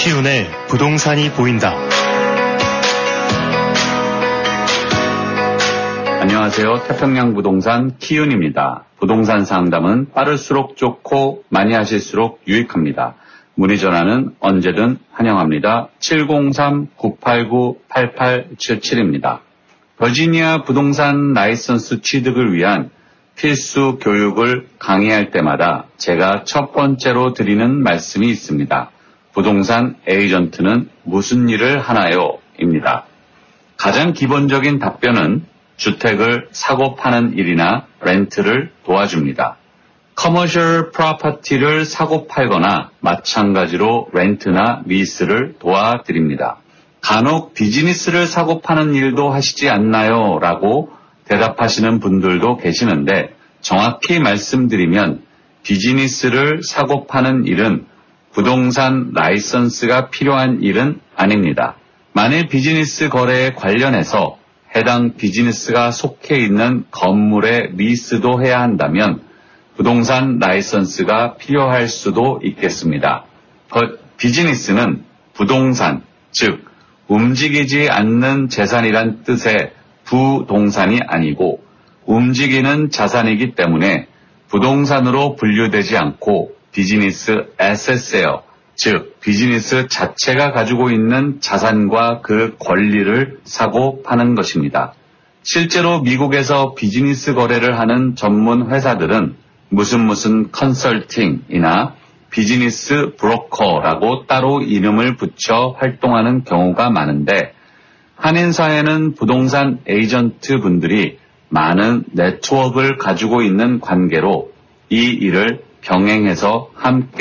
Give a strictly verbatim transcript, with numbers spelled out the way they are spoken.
키운의 부동산이 보인다. 안녕하세요. 태평양 부동산 키운입니다. 부동산 상담은 빠를수록 좋고 많이 하실수록 유익합니다. 문의 전화는 언제든 환영합니다. 칠공삼 구팔구 팔팔칠칠입니다. 버지니아 부동산 라이선스 취득을 위한 필수 교육을 강의할 때마다 제가 첫 번째로 드리는 말씀이 있습니다. 부동산 에이전트는 무슨 일을 하나요? 입니다. 가장 기본적인 답변은 주택을 사고 파는 일이나 렌트를 도와줍니다. 커머셜 프로퍼티를 사고 팔거나 마찬가지로 렌트나 리스를 도와드립니다. 간혹 비즈니스를 사고 파는 일도 하시지 않나요? 라고 대답하시는 분들도 계시는데 정확히 말씀드리면 비즈니스를 사고 파는 일은 부동산 라이선스가 필요한 일은 아닙니다. 만일 비즈니스 거래에 관련해서 해당 비즈니스가 속해 있는 건물의 리스도 해야 한다면 부동산 라이선스가 필요할 수도 있겠습니다. 비즈니스는 부동산, 즉 움직이지 않는 재산이란 뜻의 부동산이 아니고 움직이는 자산이기 때문에 부동산으로 분류되지 않고 비즈니스 에셋이에요. 즉 비즈니스 자체가 가지고 있는 자산과 그 권리를 사고 파는 것입니다. 실제로 미국에서 비즈니스 거래를 하는 전문 회사들은 무슨 무슨 컨설팅이나 비즈니스 브로커라고 따로 이름을 붙여 활동하는 경우가 많은데 한인사회는 부동산 에이전트 분들이 많은 네트워크를 가지고 있는 관계로 이 일을 병행해서 함께